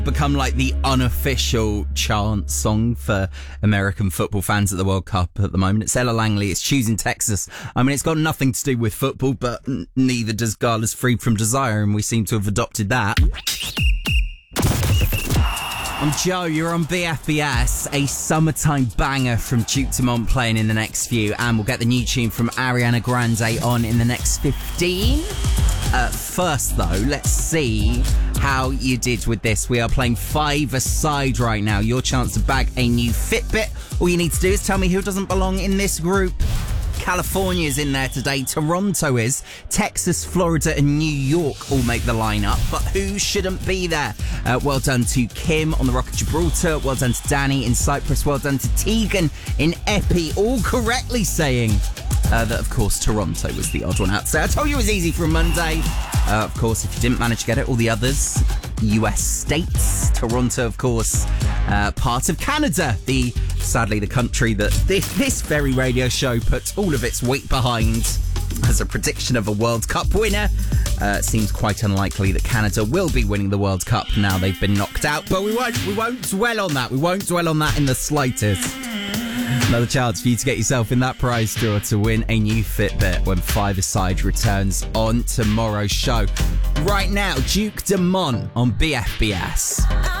become like the unofficial chant song for American football fans at the World Cup at the moment. It's Ella Langley, it's Choosing Texas. I mean, it's got nothing to do with football, but neither does Gala's Freed from Desire, and we seem to have adopted that. I'm Joe, you're on BFBS, a summertime banger from Duke Dumont playing in the next few, and we'll get the new tune from Ariana Grande on in the next 15. First though, let's see how you did with this. We are playing 5-a-side right now. Your chance to bag a new Fitbit. All you need to do is tell me who doesn't belong in this group. California's in there today, Toronto is, Texas, Florida and New York all make the lineup, but who shouldn't be there? Well done to Kim on the Rock of Gibraltar, well done to Danny in Cyprus, well done to Tegan in Epi, all correctly saying that of course Toronto was the odd one out. So I told you it was easy for a Monday. Of course, if you didn't manage to get it, all the others, US states, Toronto of course, part of Canada, sadly the country that this very radio show puts all of its weight behind as a prediction of a World Cup winner. It seems quite unlikely that Canada will be winning the World Cup now they've been knocked out, but we won't dwell on that. We won't dwell on that in the slightest. Another chance for you to get yourself in that prize draw to win a new Fitbit when 5-a-side returns on tomorrow's show. Right now, Duke Dumont on BFBS.